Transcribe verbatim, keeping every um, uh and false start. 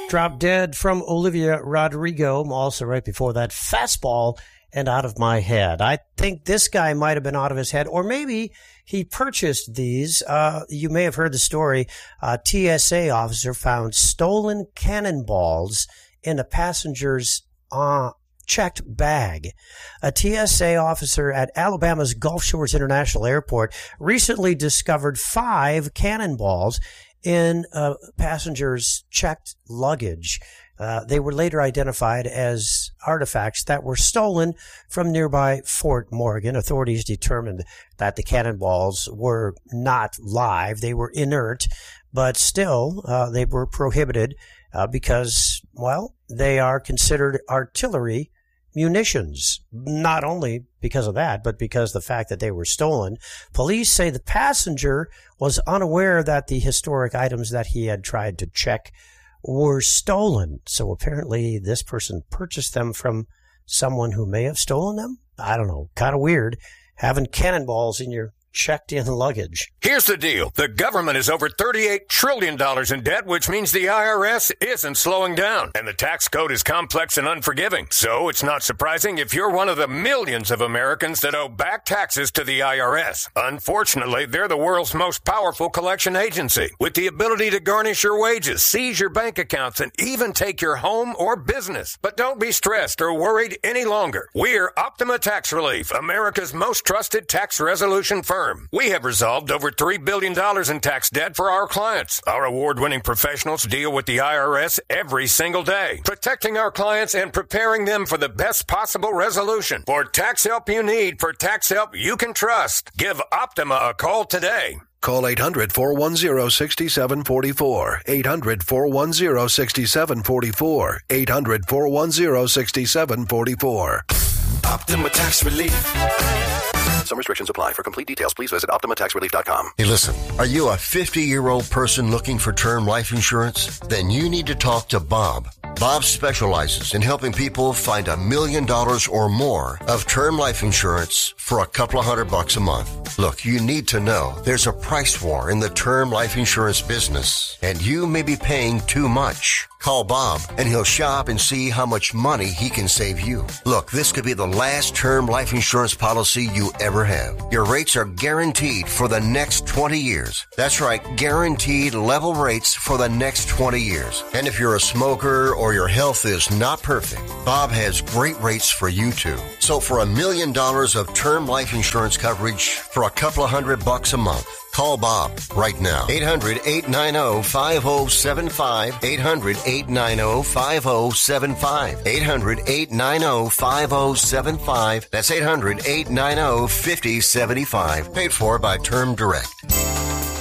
Drop Dead from Olivia Rodrigo. Also right before that, Fastball and Out of My Head. I think this guy might have been out of his head, or maybe he purchased these. Uh, you may have heard the story. A T S A officer found stolen cannonballs in a passenger's uh, checked bag. A T S A officer at Alabama's Gulf Shores International Airport recently discovered five cannonballs in a passenger's checked luggage. Uh, they were later identified as artifacts that were stolen from nearby Fort Morgan. Authorities determined that the cannonballs were not live. They were inert, but still uh, they were prohibited uh, because, well, they are considered artillery munitions. Not only because of that, but because the fact that they were stolen. Police say the passenger was unaware that the historic items that he had tried to check were stolen. So apparently this person purchased them from someone who may have stolen them. I don't know. Kind of weird having cannonballs in your checked-in luggage. Here's the deal. The government is over thirty-eight trillion dollars in debt, which means the I R S isn't slowing down. And the tax code is complex and unforgiving. So it's not surprising if you're one of the millions of Americans that owe back taxes to the I R S. Unfortunately, they're the world's most powerful collection agency, with the ability to garnish your wages, seize your bank accounts, and even take your home or business. But don't be stressed or worried any longer. We're Optima Tax Relief, America's most trusted tax resolution firm. We have resolved over three billion dollars in tax debt for our clients. Our award-winning professionals deal with the I R S every single day, protecting our clients and preparing them for the best possible resolution. For tax help you need, for tax help you can trust, give Optima a call today. Call eight hundred, four one zero, six seven four four. eight hundred, four one zero, six seven four four. eight hundred, four one zero, six seven four four. Optima Tax Relief. Some restrictions apply. For complete details, please visit Optima Tax Relief dot com. Hey, listen, are you a fifty-year-old person looking for term life insurance? Then you need to talk to Bob. Bob specializes in helping people find a million dollars or more of term life insurance for a couple of hundred bucks a month. Look, you need to know there's a price war in the term life insurance business, and you may be paying too much. Call Bob, and he'll shop and see how much money he can save you. Look, this could be the last term life insurance policy you ever have. Your rates are guaranteed for the next twenty years. That's right, guaranteed level rates for the next twenty years. And if you're a smoker or your health is not perfect, Bob has great rates for you too. So for a million dollars of term life insurance coverage for a couple of hundred bucks a month, call Bob right now. eight hundred, eight nine zero, five zero seven five. eight hundred, eight nine zero, five zero seven five. eight hundred, eight nine zero, five zero seven five. That's eight hundred, eight nine zero, five zero seven five. Paid for by Term Direct.